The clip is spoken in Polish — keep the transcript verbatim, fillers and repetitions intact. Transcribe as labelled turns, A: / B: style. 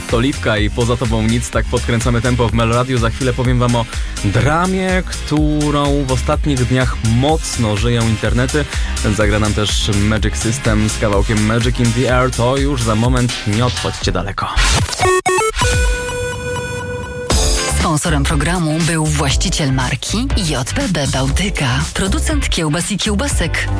A: To Liwka i Poza tobą nic, tak podkręcamy tempo w Meloradiu. Za chwilę powiem wam o dramie, którą w ostatnich dniach mocno żyją internety. Zagra nam też Magic System z kawałkiem Magic in the Air. To już za moment, nie odchodźcie daleko.
B: Sponsorem programu był właściciel marki J P B Bałtyka, producent kiełbas i kiełbasek.